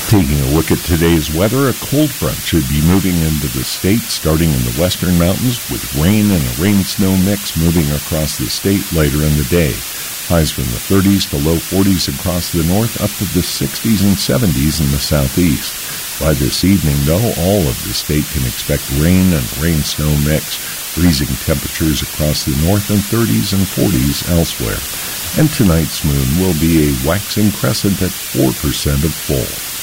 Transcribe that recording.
Taking a look at today's weather, a cold front should be moving into the state starting in the western mountains with rain and a rain-snow mix moving across the state later in the day. Highs from the 30s to low 40s across the north, up to the 60s and 70s in the southeast. By this evening, though, all of the state can expect rain and rain-snow mix, freezing temperatures across the north and 30s and 40s elsewhere. And tonight's moon will be a waxing crescent at 4% of full.